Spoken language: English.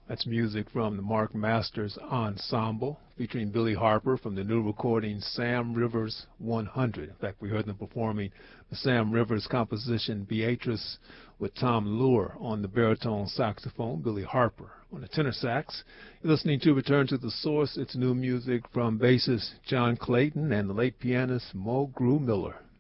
That's music from the Mark Masters Ensemble, featuring Billy Harper from the new recording Sam Rivers 100. In fact, we heard them performing the Sam Rivers composition Beatrice with Tom Lure on the baritone saxophone, Billy Harper on the tenor sax. You're listening to Return to the Source. It's new music from bassist John Clayton and the late pianist Mo Grew Miller.